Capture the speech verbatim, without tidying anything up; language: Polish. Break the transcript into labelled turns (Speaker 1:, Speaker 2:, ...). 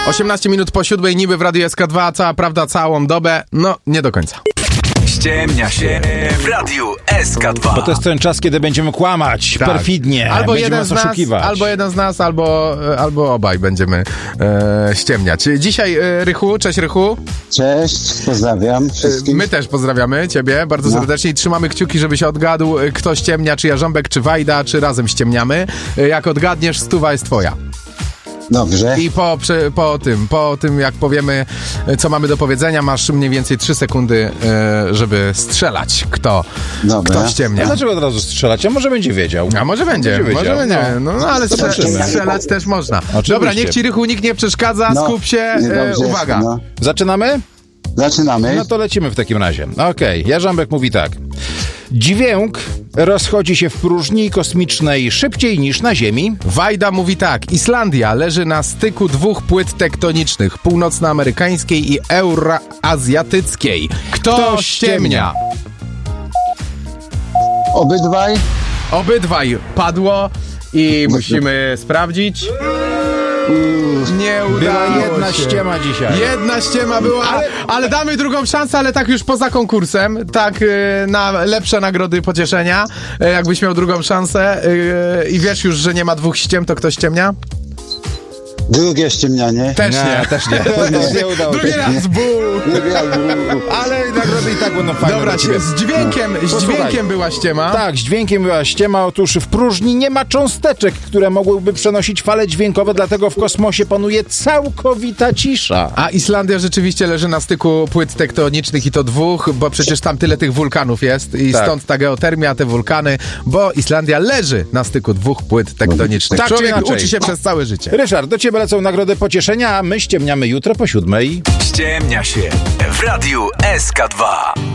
Speaker 1: osiemnaście minut po siódmej, niby w Radiu S K dwa, cała prawda, całą dobę. No, nie do końca.
Speaker 2: Ściemnia się w Radiu S K dwa.
Speaker 3: Bo to jest ten czas, kiedy będziemy kłamać
Speaker 1: Tak.
Speaker 3: perfidnie.
Speaker 1: Albo
Speaker 3: będziemy
Speaker 1: jeden,
Speaker 3: was
Speaker 1: z nas,
Speaker 3: oszukiwać.
Speaker 1: albo jeden z nas, albo, albo obaj będziemy e, ściemniać. Dzisiaj e, Rychu, cześć Rychu.
Speaker 4: Cześć, pozdrawiam wszystkich.
Speaker 1: My też pozdrawiamy ciebie bardzo
Speaker 4: No.
Speaker 1: serdecznie i trzymamy kciuki, żebyś odgadł, kto ściemnia, czy Jarząbek, czy Wajda, czy razem ściemniamy. E, Jak odgadniesz, stuwa jest twoja.
Speaker 4: Dobrze.
Speaker 1: I po, przy, po tym, po tym jak powiemy, co mamy do powiedzenia, masz mniej więcej trzy sekundy, e, żeby strzelać, kto,
Speaker 4: Dobra.
Speaker 1: kto
Speaker 3: A
Speaker 1: ściemnia.
Speaker 3: dlaczego od razu strzelać? A może będzie wiedział.
Speaker 1: A może będzie,
Speaker 3: Będzie
Speaker 1: może
Speaker 3: wiedział.
Speaker 1: będzie. No, no ale strze-
Speaker 3: Zobaczymy.
Speaker 1: strzelać też można.
Speaker 3: Oczywiście.
Speaker 1: Dobra, niech ci Rychu nikt nie przeszkadza,
Speaker 4: No,
Speaker 1: skup się, e,
Speaker 4: dobrze,
Speaker 1: uwaga.
Speaker 4: no.
Speaker 3: Zaczynamy?
Speaker 4: Zaczynamy.
Speaker 3: No to lecimy w takim razie. Okej, okay. Jarząbek mówi tak. Dźwięk rozchodzi się w próżni kosmicznej szybciej niż na Ziemi.
Speaker 1: Wajda mówi tak, Islandia leży na styku dwóch płyt tektonicznych, północnoamerykańskiej i euroazjatyckiej. Kto,
Speaker 3: Kto
Speaker 1: ściemnia?
Speaker 4: Obydwaj.
Speaker 1: Obydwaj padło i musimy sprawdzić. Nie udało
Speaker 3: Była jedna
Speaker 1: się.
Speaker 3: ściema dzisiaj.
Speaker 1: Jedna ściema była, ale, ale damy drugą szansę, ale tak już poza konkursem, tak y, na lepsze nagrody pocieszenia, y, jakbyś miał drugą szansę y, i wiesz już, że nie ma dwóch ściem, to kto ściemnia?
Speaker 4: Drugie ściemnianie.
Speaker 1: Też nie.
Speaker 3: Nie, też nie. nie udało
Speaker 1: Drugi
Speaker 3: się.
Speaker 1: raz, bu!
Speaker 3: Ale nagrody i tak będą fajne.
Speaker 1: Dobra,
Speaker 3: dla ciebie.
Speaker 1: z dźwiękiem, z
Speaker 3: Posłuchaj.
Speaker 1: dźwiękiem była ściema.
Speaker 3: Tak, z dźwiękiem była ściema. Otóż w próżni nie ma cząsteczek, które mogłyby przenosić fale dźwiękowe, dlatego w kosmosie panuje całkowita cisza.
Speaker 1: A Islandia rzeczywiście leży na styku płyt tektonicznych i to dwóch, bo przecież tam tyle tych wulkanów jest i
Speaker 3: Tak.
Speaker 1: stąd ta geotermia, te wulkany, bo Islandia leży na styku dwóch płyt tektonicznych.
Speaker 3: Tak czy
Speaker 1: Człowiek
Speaker 3: inaczej.
Speaker 1: uczy się przez całe życie.
Speaker 3: Ryszard, do ciebie lecą nagrody pocieszenia, a my ściemniamy jutro po siódmej.
Speaker 2: Ściemnia się w Radiu S K dwa.